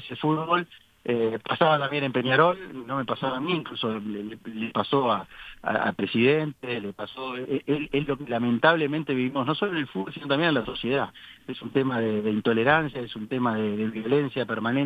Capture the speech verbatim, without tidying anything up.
ese fútbol. Eh, pasaba también en Peñarol, no me pasaba a mí, incluso le, le- le pasó a, a, a presidente, le pasó, es, es lo que lamentablemente vivimos, no solo en el fútbol, sino también en la sociedad. Es un tema de, de intolerancia, es un tema de, de violencia permanente.